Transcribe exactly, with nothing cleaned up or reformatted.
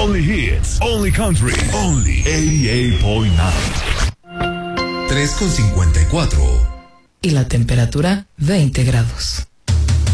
Only hits, only country, only ochenta y ocho punto nueve. tres con cincuenta y cuatro. Y la temperatura veinte grados.